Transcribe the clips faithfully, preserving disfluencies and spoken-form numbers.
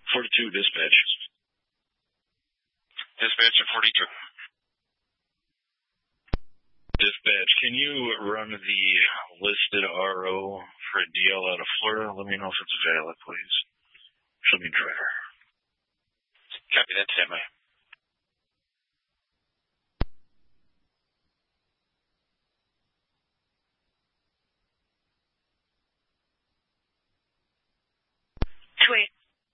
forty-two, dispatch. Dispatch at forty-two. Dispatch, can you run the listed R O for a D L out of Florida? Let me know if it's valid, please. Show me driver. Copy that, standby. Sweet.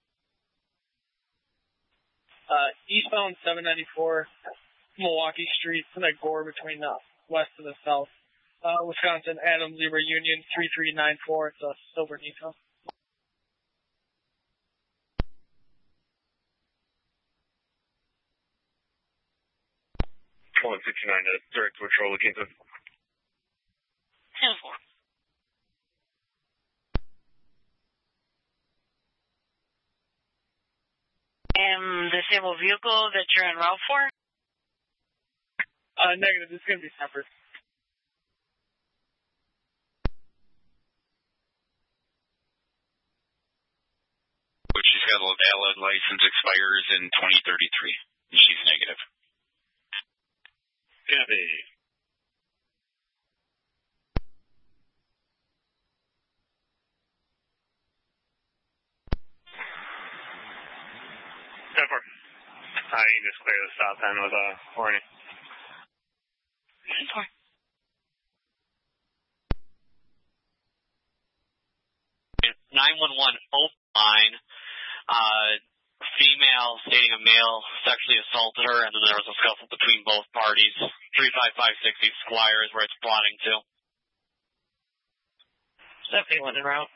Uh, eastbound seven ninety-four, Milwaukee Street, from that gore between the west and the south. Uh, Wisconsin, Adam Zebra Union, three three nine four. It's a silver Nissan. one sixty-nine, uh, direct patrol, Kingston. ten four. And the disabled vehicle that you're en route for? Uh, negative. It's going to be separate. But she's got a valid license, expires in twenty thirty-three, and she's negative. Copy. ten four. Uh, you can just clear the stop then with a warning. ten four. nine one one open line, uh, female stating a male sexually assaulted her, and then there was a scuffle between both parties. three five five six Squire is where it's plotting to. seventy-one en route.